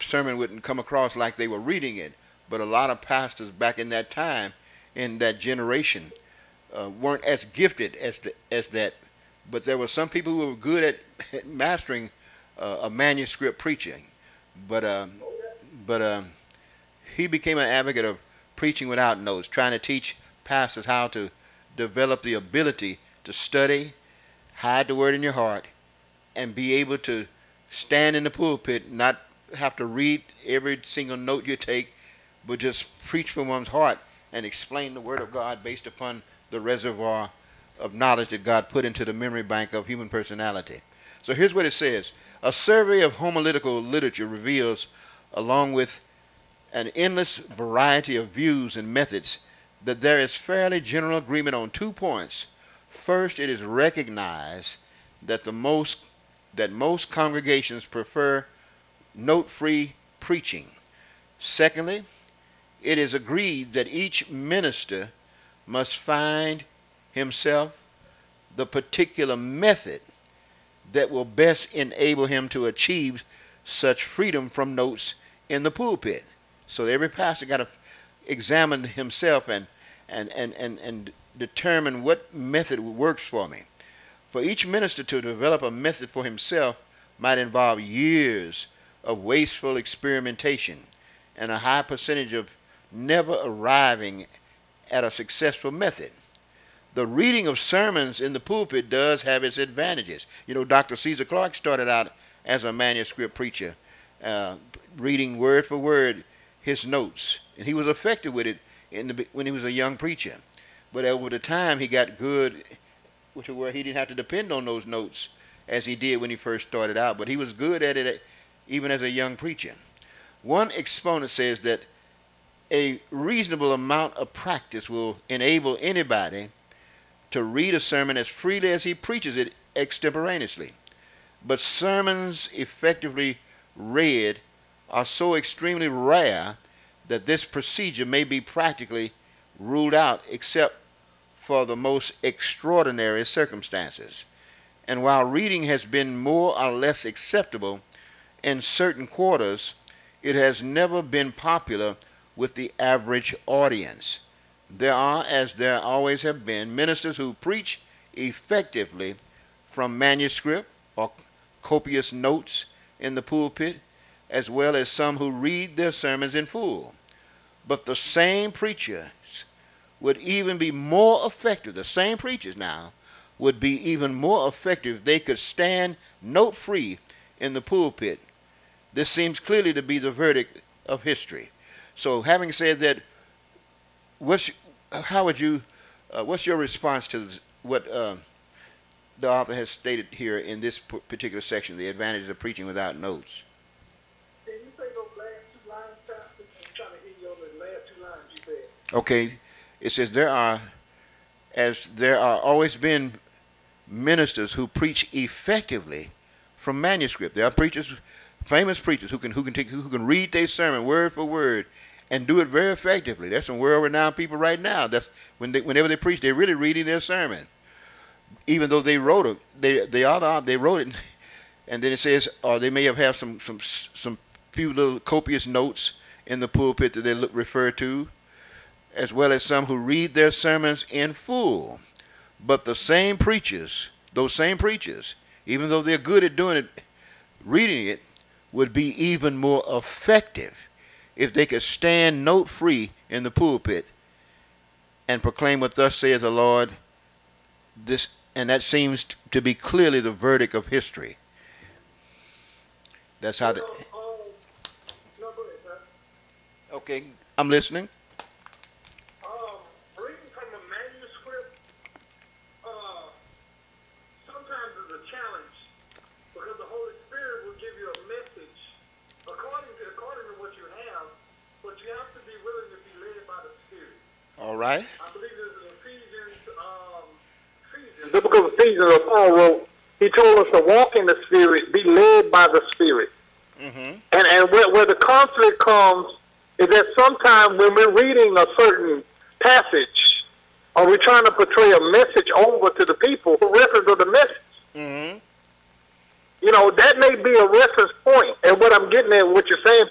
sermon wouldn't come across like they were reading it. But a lot of pastors back in that time, in that generation, weren't as gifted as that. But there were some people who were good at mastering a manuscript preaching. But but he became an advocate of preaching without notes, trying to teach pastors how to develop the ability to study, hide the word in your heart, and be able to stand in the pulpit, not have to read every single note you take, but just preach from one's heart and explain the word of God based upon the reservoir of knowledge that God put into the memory bank of human personality. So here's what it says. A survey of homiletical literature reveals, along with an endless variety of views and methods, that there is fairly general agreement on 2 points. First, it is recognized that most congregations prefer note-free preaching. Secondly, it is agreed that each minister must find himself the particular method that will best enable him to achieve such freedom from notes in the pulpit. So every pastor got to examine himself and determine what method works for me. For each minister to develop a method for himself might involve years of wasteful experimentation and a high percentage of never arriving at a successful method. The reading of sermons in the pulpit does have its advantages. You know, Dr. Caesar Clark started out as a manuscript preacher, reading word for word his notes, and he was effective with it when he was a young preacher. But over the time, he got good, which is where he didn't have to depend on those notes as he did when he first started out. But he was good at it even as a young preacher. One exponent says that a reasonable amount of practice will enable anybody to read a sermon as freely as he preaches it extemporaneously. But sermons effectively read are so extremely rare that this procedure may be practically ruled out except for the most extraordinary circumstances. And while reading has been more or less acceptable in certain quarters, it has never been popular with the average audience. There are, as there always have been, ministers who preach effectively from manuscript or copious notes in the pulpit, as well as some who read their sermons in full. But the same preachers would even be more effective, the same preachers now, would be even more effective if they could stand note-free in the pulpit. This seems clearly to be the verdict of history. So having said that, what's your response to what the author has stated here in this particular section, the advantages of preaching without notes? Can you say those last 2 lines, Pastor? I'm trying to hear you on the last 2 lines you said. Okay. It says there are always been ministers who preach effectively from manuscript. There are preachers, famous preachers, who can read their sermon word for word and do it very effectively. There's some world-renowned people right now. That's whenever they preach, they're really reading their sermon, even though they wrote it. They wrote it, and then it says, or they may have some few little copious notes in the pulpit that they refer to, as well as some who read their sermons in full. But those same preachers, even though they're good at doing it, reading it, would be even more effective if they could stand note-free in the pulpit and proclaim what thus saith the Lord. And that seems to be clearly the verdict of history. That's how the... Okay, I'm listening. Reading from a manuscript sometimes is a challenge because the Holy Spirit will give you a message according to what you have, but you have to be willing to be led by the Spirit. All right. I believe it's in Ephesians. The book of Ephesians, that Paul wrote, he told us to walk in the Spirit, be led by the Spirit. Mm-hmm. And where the conflict comes is that sometimes when we're reading a certain passage, or we're trying to portray a message over to the people, the reference of the message, Mm-hmm. that may be a reference point. And what I'm getting at, what you're saying,